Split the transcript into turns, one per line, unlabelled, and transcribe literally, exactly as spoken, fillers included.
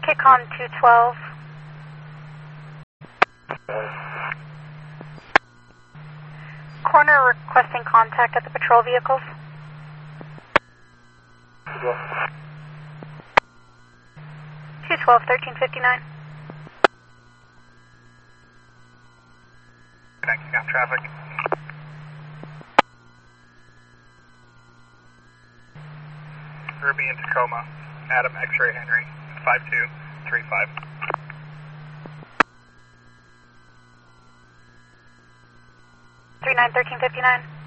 K-Con two twelve. Corner requesting contact at the patrol vehicles. two twelve, thirteen fifty-nine.
Connecting on traffic. Ruby in Tacoma. Adam X-ray Henry. five two three five.
three nine, thirteen fifty-nine.